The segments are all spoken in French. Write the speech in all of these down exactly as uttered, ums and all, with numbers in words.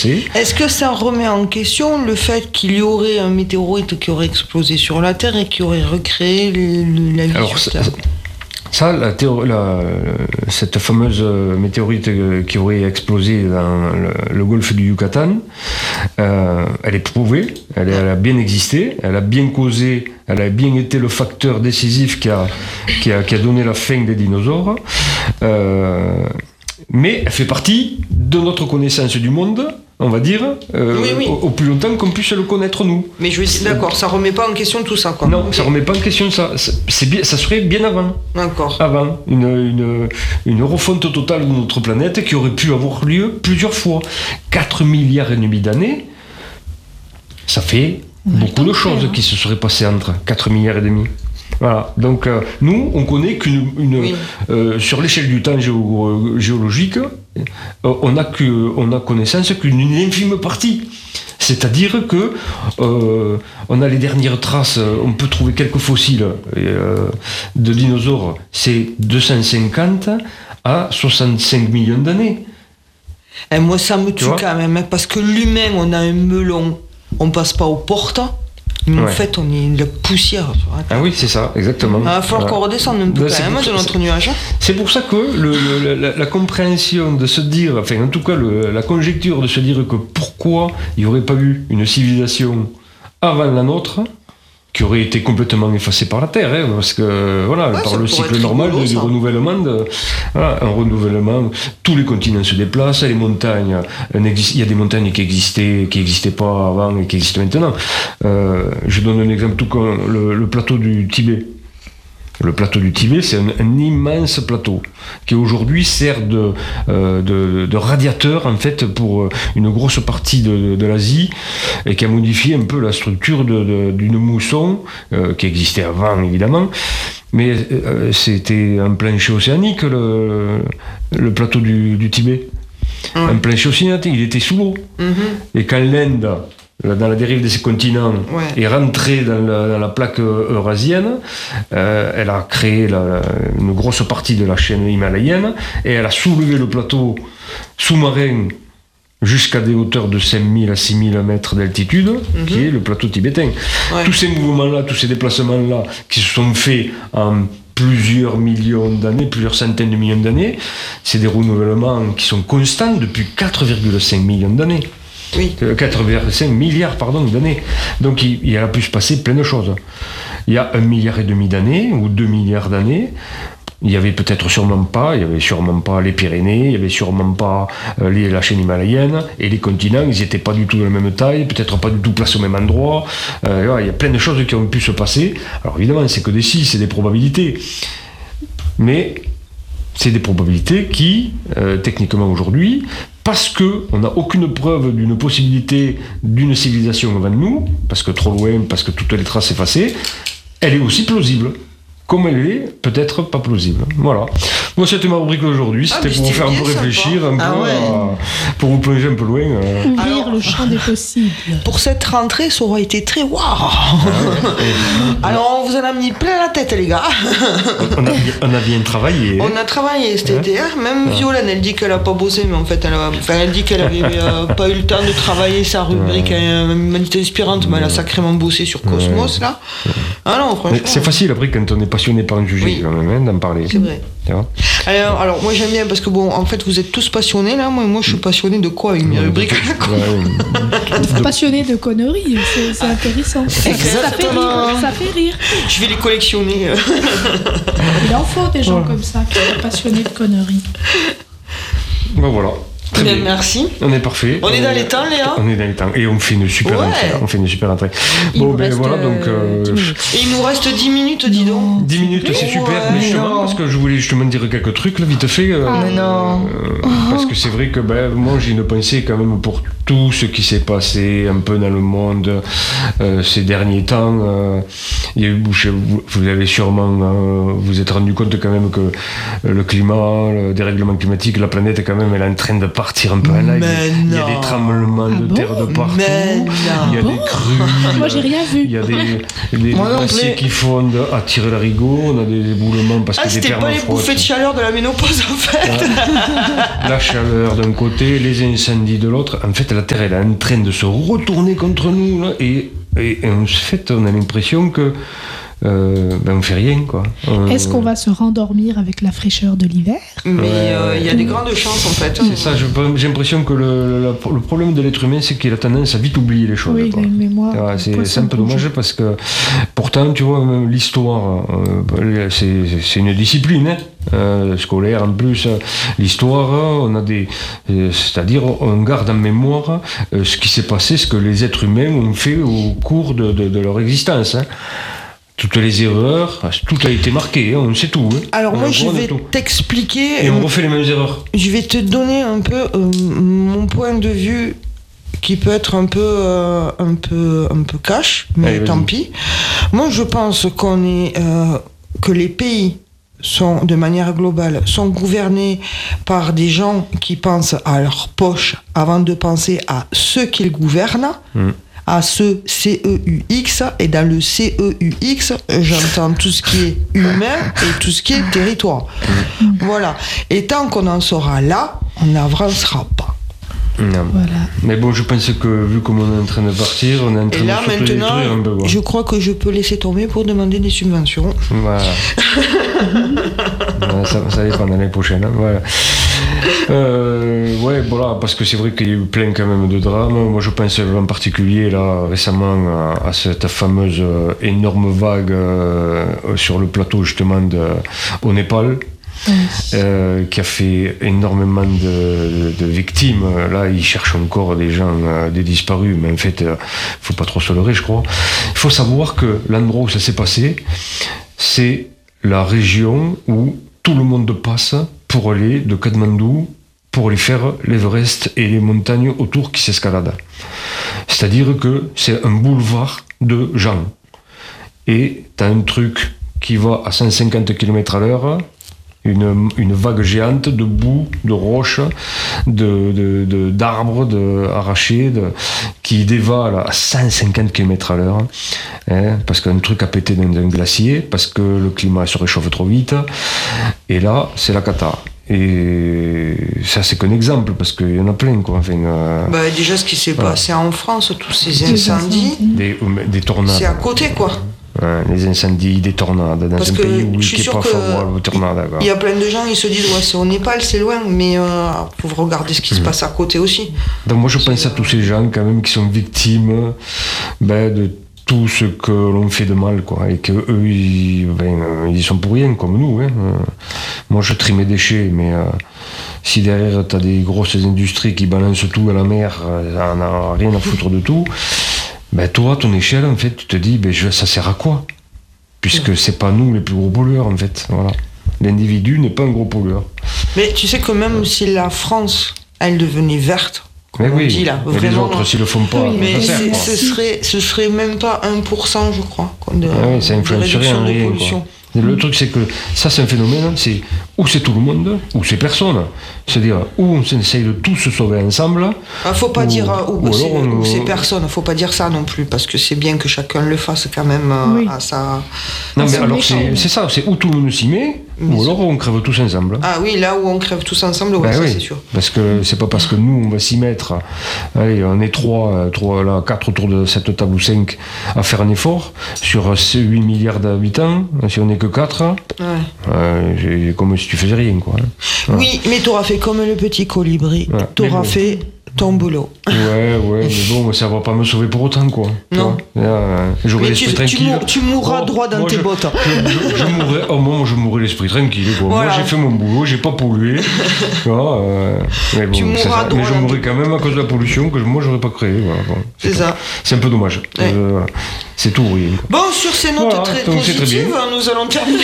passé. Est-ce que ça remet en question le fait qu'il y aurait un météorite qui aurait explosé sur la Terre et qui aurait recréé le, la vie Alors, sur Terre ? Ça, la théorie, la, cette fameuse météorite qui aurait explosé dans le, le golfe du Yucatan, euh, elle est prouvée, elle, elle a bien existé, elle a bien causé, elle a bien été le facteur décisif qui a, qui a, qui a donné la fin des dinosaures. Euh, mais elle fait partie de notre connaissance du monde, on va dire, euh, oui, oui. Au, au plus longtemps qu'on puisse le connaître nous. Mais je veux dire, d'accord, ça remet pas en question tout ça, quoi. Non, okay. Ça remet pas en question ça. C'est bien, ça serait bien avant. D'accord. Avant, une, une, une refonte totale de notre planète qui aurait pu avoir lieu plusieurs fois. quatre milliards et demi d'années, ça fait beaucoup de choses hein. qui se seraient passées entre quatre milliards et demi. Voilà. Donc euh, nous, on connaît qu'une une, oui. euh, sur l'échelle du temps géo- géologique, euh, on a que on a connaissance qu'une infime partie. C'est-à-dire que euh, on a les dernières traces, on peut trouver quelques fossiles euh, de dinosaures, c'est deux cent cinquante à soixante-cinq millions d'années. Et moi, ça me tue quand même, hein, parce que l'humain, on a un melon, on passe pas aux portes. Mais ouais. en fait, on est de la poussière. Ah oui, c'est ça, exactement. Il va falloir voilà. qu'on redescende un peu ben, quand même de notre nuage. C'est pour ça que le, le, la, la compréhension de se dire, enfin en tout cas le, la conjecture de se dire que pourquoi il n'y aurait pas eu une civilisation avant la nôtre, qui aurait été complètement effacée par la Terre, hein, parce que voilà, ouais, par le cycle normal rigolo, du renouvellement, de, voilà, un renouvellement, tous les continents se déplacent, les montagnes, il y a des montagnes qui existaient, qui n'existaient pas avant et qui existent maintenant. Euh, je donne un exemple tout comme le, le plateau du Tibet. Le plateau du Tibet, c'est un, un immense plateau qui aujourd'hui sert de, euh, de, de radiateur en fait pour une grosse partie de, de, de l'Asie et qui a modifié un peu la structure de, de, d'une mousson euh, qui existait avant évidemment, mais euh, c'était un plancher océanique le, le plateau du, du Tibet. Mmh. Un plancher océanique, il était sous l'eau. Mmh. Et quand l'Inde, dans la dérive de ces continents, ouais. est rentrée dans la, dans la plaque eurasienne, euh, elle a créé la, une grosse partie de la chaîne himalayenne et elle a soulevé le plateau sous-marin jusqu'à des hauteurs de cinq mille à six mille mètres d'altitude, mm-hmm. qui est le plateau tibétain. Ouais. Tous ces mouvements-là, tous ces déplacements-là, qui se sont faits en plusieurs millions d'années, plusieurs centaines de millions d'années, c'est des renouvellements qui sont constants depuis quatre virgule cinq millions d'années. Oui. quatre virgule cinq milliards pardon, d'années. Donc il, il a pu se passer plein de choses. Il y a un milliard et demi d'années ou deux milliards d'années, il y avait peut-être sûrement pas, il y avait sûrement pas les Pyrénées, il y avait sûrement pas euh, les, la chaîne himalayenne et les continents, ils n'étaient pas du tout de la même taille, peut-être pas du tout placés au même endroit. Euh, ouais, il y a plein de choses qui ont pu se passer. Alors évidemment, c'est que des si, c'est des probabilités, mais c'est des probabilités qui, euh, techniquement aujourd'hui, parce qu'on n'a aucune preuve d'une possibilité d'une civilisation avant nous, parce que trop loin, parce que toutes les traces effacées, elle est aussi plausible. Comme elle est, peut-être pas plausible. Voilà. Moi, c'était ma rubrique aujourd'hui. C'était ah, pour vous faire un peu réfléchir, un ah, peu ouais. à, pour vous plonger un peu loin. Euh. Ouvrir le champ des possibles. Pour cette rentrée, ça aura été très waouh. Ah, ouais. Alors, on vous en a mis plein la tête, les gars. on, a, on a bien travaillé. On a travaillé cet été. Hein. Même ouais. Violaine, elle dit qu'elle a pas bossé, mais en fait, elle, a, enfin, elle dit qu'elle avait euh, pas eu le temps de travailler sa rubrique ouais. Humanité inspirante, mais elle a sacrément bossé sur Cosmos, ouais. là. Ouais. Ah non, franchement. C'est facile après quand on est passionné par un sujet, oui. quand même, d'en parler. C'est vrai. Alors, alors, moi j'aime bien parce que bon, en fait, vous êtes tous passionnés là. Moi, moi je suis passionné de quoi? Une rubrique à la con. Ouais. Passionné de conneries, c'est, c'est intéressant. Exactement. Ça fait rire. Ça fait rire. Je vais les collectionner. Il en faut des gens ouais. comme ça qui sont passionnés de conneries. Ben voilà. Très bien. Merci. On est parfait. On, on est dans est, les temps, Léa. On est dans les temps et on fait une super ouais. entrée. On fait une super entrée. Il bon, ben voilà donc. Euh, et il nous reste dix minutes, dis donc. dix minutes, c'est super. Ouais, mais justement, non. parce que je voulais justement dire quelques trucs là, vite fait. Euh, ah, mais non. Euh, parce que c'est vrai que ben moi j'ai une pensée quand même pour tout ce qui s'est passé un peu dans le monde euh, ces derniers temps. Euh, il y a eu, vous, vous avez sûrement euh, vous êtes rendu compte quand même que le climat, le dérèglement climatique, la planète quand même, elle est en train de partir un peu en live. Mais Il y a non. des tremblements Ah de bon terre de partout. Mais non. Il y a Ah des bon crues. Moi, j'ai rien vu. Il y a des, des Moi non glaciers plus. qui fondent à tirer la rigot. On a des éboulements parce Ah, que des c'était pas les permafrosts. bouffées de chaleur de la ménopause en fait. La chaleur d'un côté, les incendies de l'autre. En fait, la Terre elle est en train de se retourner contre nous là, et, et, et en fait, on a l'impression que euh, ben on fait rien quoi. On- Est-ce qu'on va se rendormir avec la fraîcheur de l'hiver? Mais Ouais, euh, il ouais. y a des grandes chances en fait. C'est ça, je- j'ai l'impression que le, le, le problème de l'être humain, c'est qu'il a tendance à vite oublier les choses. Oui, il quoi. a une mémoire. Ouais, de c'est poisson c'est un peu rouge. dommage parce que pourtant, tu vois, même l'histoire, euh, c'est c'est une discipline hein, euh, scolaire en plus. euh, L'histoire, on a des, euh, c'est-à-dire, on garde en mémoire euh, ce qui s'est passé, ce que les êtres humains ont fait au cours de, de, de leur existence. Hein. Toutes les erreurs, tout a été marqué, hein, on sait tout. Hein. Alors On moi a je le droit de vais tout. t'expliquer, Et on euh, refait les mêmes erreurs. je vais te donner un peu euh, mon point de vue qui peut être un peu, euh, un peu, un peu cash, mais Allez, vas-y. tant pis. Moi je pense qu'on est, euh, que les pays sont, de manière globale, sont gouvernés par des gens qui pensent à leur poche avant de penser à ceux qu'ils gouvernent. Mm. À ce C E U X, et dans le C E U X, j'entends tout ce qui est humain et tout ce qui est territoire. Voilà. Et tant qu'on en sera là, on n'avancera pas. Non. Voilà. Mais bon, je pense que vu comme on est en train de partir, on est en train Et là, de s'autodétruire un peu. maintenant, quoi. je crois que je peux laisser tomber pour demander des subventions. Voilà. Voilà, ça, ça dépend de l'année prochaine. Hein, voilà. Euh, ouais, voilà, parce que c'est vrai qu'il y a eu plein quand même de drames. Moi, je pense en particulier là récemment à, à cette fameuse euh, énorme vague euh, sur le plateau justement de, au Népal. Oui. Euh, qui a fait énormément de, de victimes. Là, ils cherchent encore des gens, euh, des disparus, mais en fait, il euh, faut pas trop se leurrer, je crois. Il faut savoir que l'endroit où ça s'est passé, c'est la région où tout le monde passe pour aller de Katmandou pour aller faire l'Everest et les montagnes autour qui s'escaladent. C'est-à-dire que c'est un boulevard de gens. Et tu as un truc qui va à cent cinquante kilomètres à l'heure, Une, une vague géante de boue, de roches, de, de, de, d'arbres de, arrachés, de, qui dévalent à cent cinquante kilomètres à l'heure, hein, parce qu'un truc a pété dans un glacier, parce que le climat se réchauffe trop vite, et là, c'est la cata. Et ça, c'est qu'un exemple, parce qu'il y en a plein, quoi. Enfin, euh, Bah, déjà, ce qui s'est Voilà. passé en France, tous ces Des incendies, des, des tornades. c'est à côté, quoi. Ouais, les incendies, des tornades, dans Parce un que pays où je il suis n'est sûre pas que favorable aux tornades. quoi. il y a plein de gens, ils se disent, ouais, c'est au Népal, c'est loin, mais euh, faut regarder ce qui se passe à côté aussi. Donc moi je pense à tous ces gens quand même qui sont victimes ben, de tout ce que l'on fait de mal, quoi, et que eux ils, ben, euh, ils y sont pour rien comme nous. Hein. Euh, moi je trie mes déchets, mais euh, si derrière t'as des grosses industries qui balancent tout à la mer, euh, on n'a rien à foutre de tout. Ben toi, à ton échelle, en fait, tu te dis, ben je, ça sert à quoi? Puisque c'est pas nous les plus gros pollueurs, en fait. Voilà. L'individu n'est pas un gros pollueur. Mais tu sais que même si la France, elle devenait verte, Mais comme on oui, dit là, et les vraiment, autres, s'ils le font pas, Oui, mais ça sert, c'est- quoi. ce serait, ce serait même pas un pour cent, je crois, de, Ah oui, ça de influencerait réduction en de rien, quoi. pollution. Et le truc, c'est que ça, c'est un phénomène, c'est ou c'est tout le monde, ou c'est personne. C'est-à-dire, ou on essaye de tous se sauver ensemble. Ah, faut pas Ou- dire euh, ou, ou c'est, alors on- ou c'est personne, faut pas dire ça non plus, parce que c'est bien que chacun le fasse quand même euh, Oui. à sa. Non, mais son alors, échelle. c'est c'est ça, c'est ou tout le monde s'y met, Mais ou c'est- alors on crève tous ensemble. Ah oui, là où on crève tous ensemble, ouais, Ben ça oui, c'est sûr. parce que c'est pas parce que nous on va s'y mettre, allez, on est trois, euh, trois là, quatre autour de cette table ou cinq à faire un effort sur ces huit milliards d'habitants, si on n'est que quatre, Ouais. euh, j'ai- comme si tu faisais rien, quoi. hein. Voilà. Oui, mais t'auras fait comme le petit colibri, Ouais. t'auras Mais bon. fait ton boulot. Ouais, ouais, mais bon, ça va pas me sauver pour autant, quoi. Tu Non. vois, là, euh, j'aurai Mais tu, l'esprit tu, tranquille. mour- tu mourras Oh, droit dans moi, tes je- bottes. Je, je, je mourrai, oh, moi, je mourrai l'esprit tranquille, quoi. Voilà. Moi, j'ai fait mon boulot, j'ai pas pollué. Tu vois, euh, mais bon, Tu c'est mourras ça. droit Mais je dans mourrai tes- quand même à cause de la pollution que moi, j'aurais pas créée. Voilà, bon, C'est pas- ça. C'est un peu dommage. Ouais. Euh, voilà. C'est tout ou rien, quoi. Bon, sur ces notes Voilà, très donc c'est très positives, bien. nous allons terminer.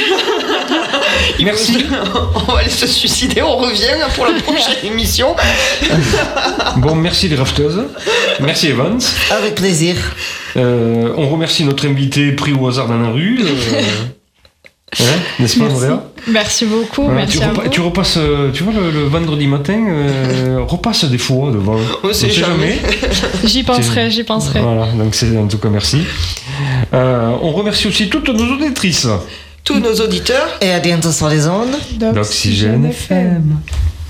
Il Merci. faut- On va aller se suicider, on revient pour la prochaine émission. Bon, merci les rafteuses. Merci Evans. Avec plaisir. Euh, on remercie notre invité pris au hasard dans la rue. euh, hein, n'est-ce pas, Merci. Andrea? Merci beaucoup, Voilà, merci tu, à repa- vous. tu repasses, euh, tu vois, le, le vendredi matin, euh, repasse des fois devant. On sait jamais. J'y penserai, j'y penserai. Voilà, donc c'est en tout cas merci. Euh, on remercie aussi toutes nos auditrices. Tous nos auditeurs. Et à bientôt sur les ondes d'Oxygène F M.